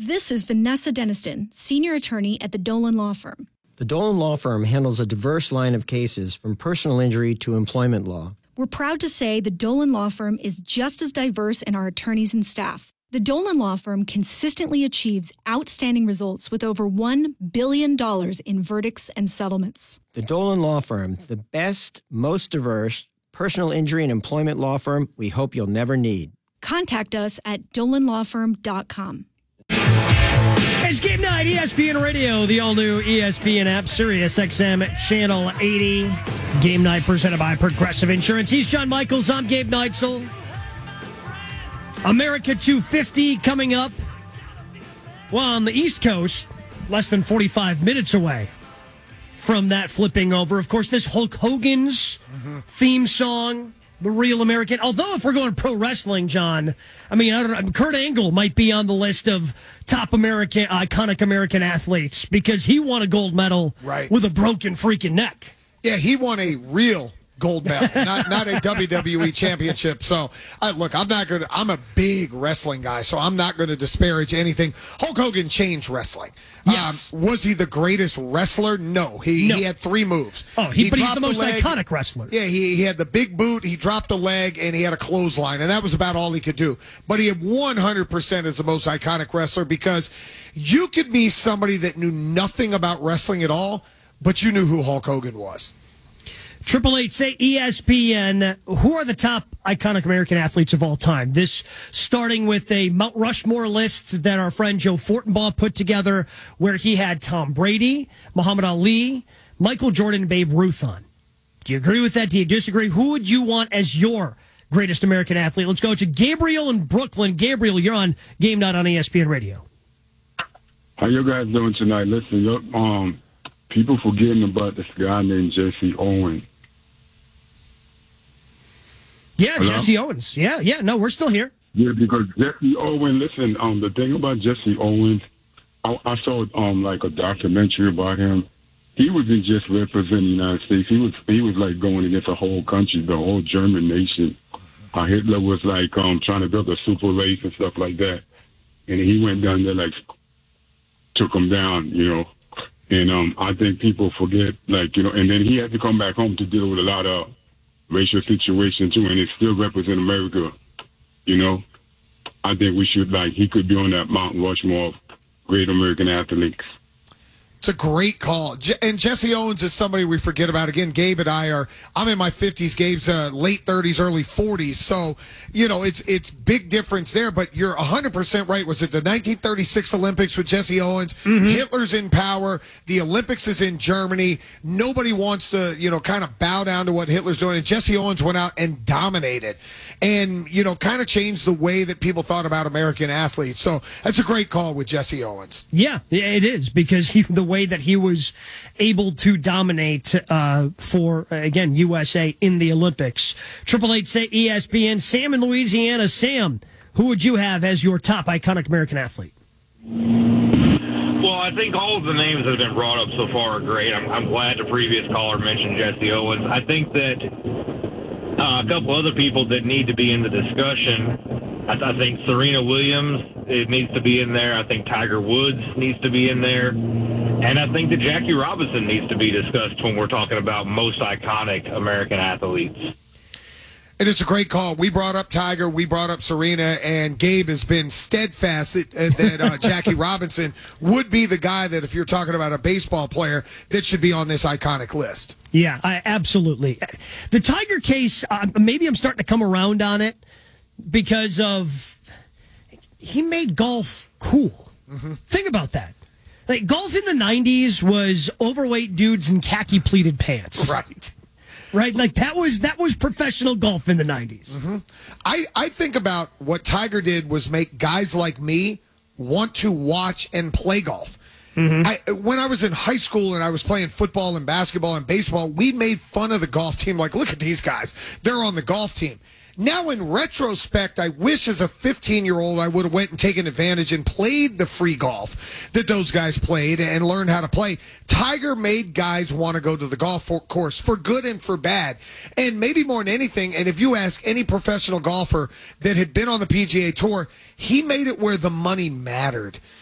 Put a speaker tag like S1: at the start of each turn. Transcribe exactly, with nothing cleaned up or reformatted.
S1: This is Vanessa Deniston, senior attorney at the Dolan Law Firm.
S2: The Dolan Law Firm handles a diverse line of cases from personal injury to employment law.
S1: We're proud to say the Dolan Law Firm is just as diverse in our attorneys and staff. The Dolan Law Firm consistently achieves outstanding results with over one billion dollars in verdicts and settlements.
S2: The Dolan Law Firm, the best, most diverse personal injury and employment law firm we hope you'll never need.
S1: Contact us at dolan law firm dot com.
S3: It's Game Night, E S P N Radio, the all-new E S P N app, Sirius X M Channel eighty. Game Night presented by Progressive Insurance. He's John Michaels. I'm Gabe Neitzel. America two fifty coming up. Well, on the East Coast, less than forty-five minutes away from that flipping over. Of course, this Hulk Hogan's mm-hmm. theme song, The Real American. Although, if we're going pro wrestling, John, I mean, I don't know, Kurt Angle might be on the list of top American, iconic American athletes because he won a gold medal
S4: right.
S3: with a broken freaking neck.
S4: Yeah, he won a real gold medal, not not a W W E championship. So, I, look, I'm not going to, I'm a big wrestling guy, so I'm not going to disparage anything. Hulk Hogan changed wrestling.
S3: Yes.
S4: Um, was he the greatest wrestler? No. He
S3: no.
S4: he had three moves.
S3: Oh, he,
S4: he
S3: but he's the most
S4: the
S3: iconic wrestler.
S4: Yeah, he, he had the big boot, he dropped a leg, and he had a clothesline, and that was about all he could do. But he had one hundred percent as the most iconic wrestler because you could be somebody that knew nothing about wrestling at all, but you knew who Hulk Hogan was.
S3: Triple eight say E S P N. Who are the top iconic American athletes of all time? This starting with a Mount Rushmore list that our friend Joe Fortenbaugh put together, where he had Tom Brady, Muhammad Ali, Michael Jordan, and Babe Ruth on. Do you agree with that? Do you disagree? Who would you want as your greatest American athlete? Let's go to Gabriel in Brooklyn. Gabriel, you're on Game Night on E S P N Radio.
S5: How you guys doing tonight? Listen, um, people forgetting about this guy named Jesse Owens.
S3: Yeah,
S5: Hello?
S3: Jesse Owens. Yeah, yeah. No, we're still here.
S5: Yeah, because Jesse Owens, listen, um, the thing about Jesse Owens, I, I saw um like a documentary about him. He wasn't just representing the United States. He was he was like going against a whole country, the whole German nation. Uh, Hitler was like um trying to build a super race and stuff like that, and he went down there like took him down, you know. And um, I think people forget, like, you know, and then he had to come back home to deal with a lot of racial situation too, and it still represent America, you know. I think we should, like, he could be on that Mount Rushmore of great American athletes.
S4: It's a great call. Je- and Jesse Owens is somebody we forget about. Again, Gabe and I are, I'm in my fifties, Gabe's uh, late thirties, early forties. So, you know, it's it's big difference there. But you're one hundred percent right. Was it the nineteen thirty-six Olympics with Jesse Owens? Mm-hmm. Hitler's in power. The Olympics is in Germany. Nobody wants to, you know, kind of bow down to what Hitler's doing. And Jesse Owens went out and dominated and, you know, kind of changed the way that people thought about American athletes. So that's a great call with Jesse Owens.
S3: Yeah, it is, because he, the way that he was able to dominate uh, for, again, U S A in the Olympics. Triple eight say E S P N. Sam in Louisiana. Sam, who would you have as your top iconic American athlete?
S6: Well, I think all of the names that have been brought up so far are great. I'm, I'm glad the previous caller mentioned Jesse Owens. I think that uh, a couple other people that need to be in the discussion, I, I think Serena Williams, it needs to be in there. I think Tiger Woods needs to be in there. And I think that Jackie Robinson needs to be discussed when we're talking about most iconic American athletes.
S4: And it's a great call. We brought up Tiger, we brought up Serena, and Gabe has been steadfast that, uh, that uh, Jackie Robinson would be the guy that, if you're talking about a baseball player, that should be on this iconic list.
S3: Yeah, I, absolutely. The Tiger case, uh, maybe I'm starting to come around on it because of he made golf cool. Mm-hmm. Think about that. Like, golf in the nineties was overweight dudes in khaki pleated pants.
S4: Right.
S3: Right? Like, that was that was professional golf in the nineties.
S4: Mm-hmm. I, I think about what Tiger did was make guys like me want to watch and play golf. Mm-hmm. I, when I was in high school and I was playing football and basketball and baseball, we made fun of the golf team. Like, look at these guys. They're on the golf team. Now, in retrospect, I wish as a fifteen-year-old I would have went and taken advantage and played the free golf that those guys played and learned how to play. Tiger made guys want to go to the golf course for good and for bad. And maybe more than anything, and if you ask any professional golfer that had been on the P G A Tour, he made it where the money mattered.